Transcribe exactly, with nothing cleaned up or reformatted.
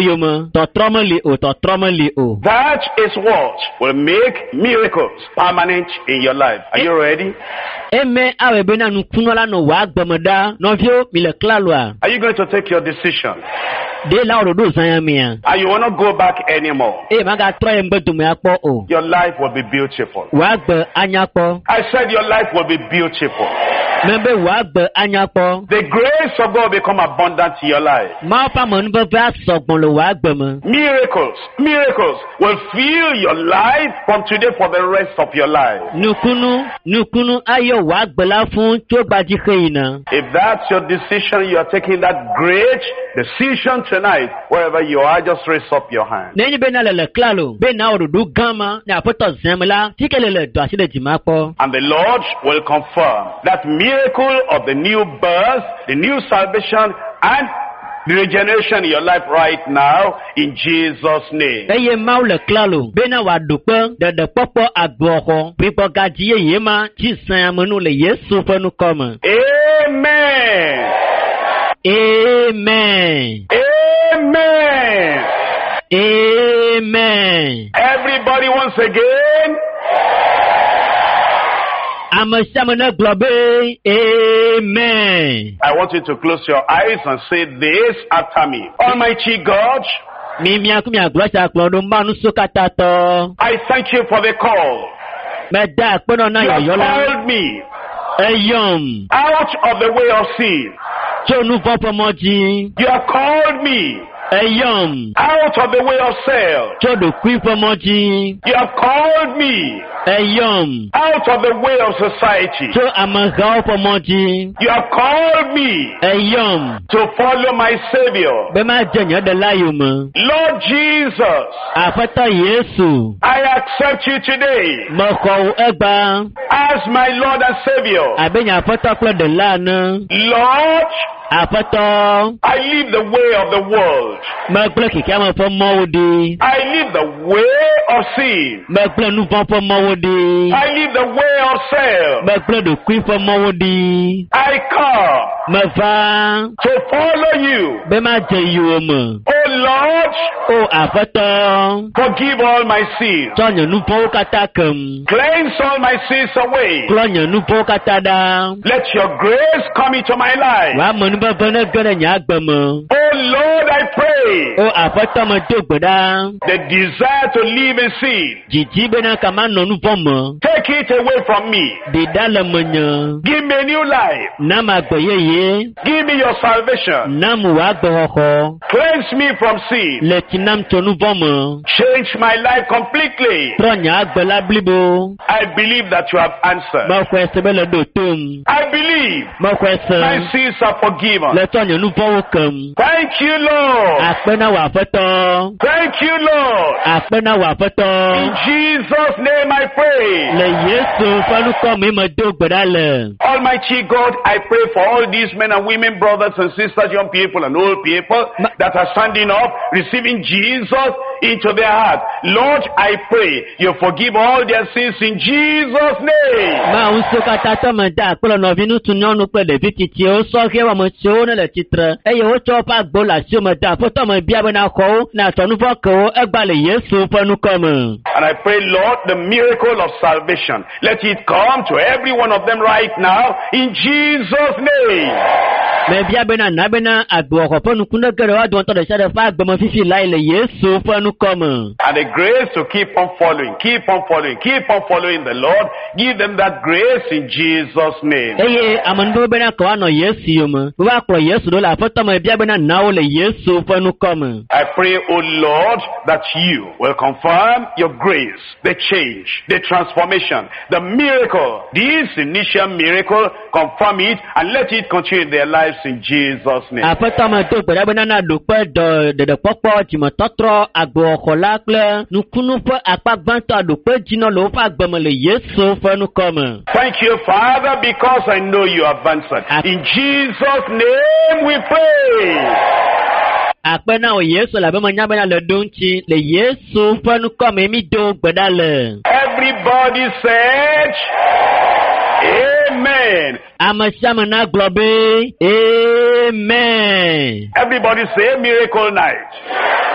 That is what will make miracles permanent in your life. Are you ready? Are you going to take your decision? And you will not go back anymore. Your life will be beautiful. I said your life will be beautiful. The grace of God will become abundant in your life. Miracles, miracles will fill your life from today for the rest of your life. If that's your decision, you are taking that great decision tonight. Wherever you are, just raise up your hand. And the Lord will confirm that miracle of the new birth, the new salvation, and the regeneration in your life right now, in Jesus' name. Amen. Amen. Amen. Amen. Everybody once again. Amen. I want you to close your eyes and say this after me. Almighty God, I thank you for the call. You have called me out of the way of sin. You have called me out of the way of self. You have called me out of the way of society. You have called me to follow my Savior. Lord Jesus, I accept you today as my Lord and Savior. Lord, I live the way of the world. I live the way of sin. I live the way of self. I come to follow you. Oh Lord, forgive all my sins. Cleanse all my sins away. Let your grace come into my life. Oh Lord, I pray the desire to live in sin, take it away from me. Give me a new life. Give me your salvation. Cleanse me from sin. Change my life completely. I believe that you have answered. I believe my sins are forgiven. Thank you, Lord. Thank you, Lord. In Jesus' name I pray. Almighty God, I pray for all these men and women, brothers and sisters, young people and old people that are standing up, receiving Jesus into their heart. Lord, I pray you forgive all their sins in Jesus' name. And I pray, Lord, the miracle of salvation, let it come to every one of them right now in Jesus' name. And the grace to keep on following, keep on following, keep on following the Lord. Give them that grace in Jesus' name. I pray, O Lord, that you will confirm your grace, the change, the transformation, the miracle, this initial miracle, confirm it and let it continue in their lives in Jesus' name. Thank you, Father, because I know you have answered. In Jesus' name we pray. Everybody said, Amen. Amen. Everybody say miracle night.